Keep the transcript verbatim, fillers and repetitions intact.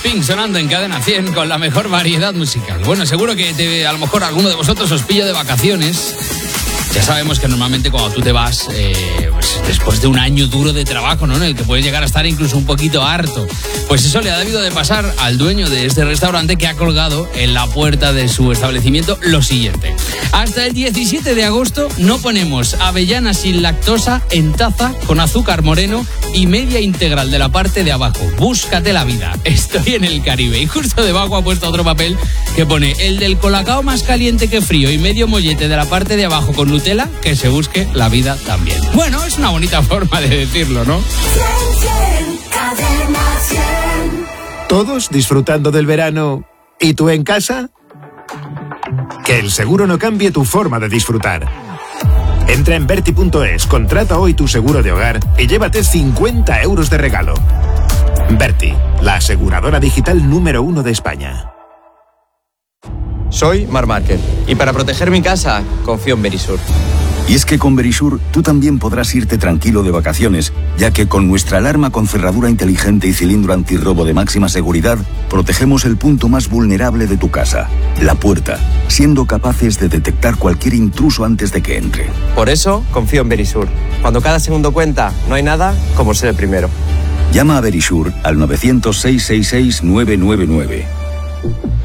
Pink sonando en Cadena cien con la mejor variedad musical. Bueno, seguro que te, a lo mejor alguno de vosotros os pilla de vacaciones. Ya sabemos que normalmente cuando tú te vas, eh, pues después de un año duro de trabajo, ¿no?, en el que puedes llegar a estar incluso un poquito harto, pues eso le ha debido de pasar al dueño de este restaurante, que ha colgado en la puerta de su establecimiento lo siguiente: hasta el diecisiete de agosto no ponemos avellanas sin lactosa en taza con azúcar moreno y media integral de la parte de abajo. Búscate la vida. Estoy en el Caribe. Y justo debajo ha puesto otro papel que pone: el del colacao más caliente que frío y medio mollete de la parte de abajo con Nutella, que se busque la vida también. Bueno, es una bonita forma de decirlo, ¿no? ¿Todos disfrutando del verano y tú en casa? Que el seguro no cambie tu forma de disfrutar. Entra en Berti punto es, contrata hoy tu seguro de hogar y llévate cincuenta euros de regalo. Berti, la aseguradora digital número uno de España. Soy Marc Márquez y para proteger mi casa confío en Verisur. Y es que con Verisur tú también podrás irte tranquilo de vacaciones, ya que con nuestra alarma con cerradura inteligente y cilindro antirrobo de máxima seguridad, protegemos el punto más vulnerable de tu casa, la puerta, siendo capaces de detectar cualquier intruso antes de que entre. Por eso confío en Verisur. Cuando cada segundo cuenta, no hay nada como ser el primero. Llama a Verisur al nueve cero cero, seis seis seis, nueve nueve nueve.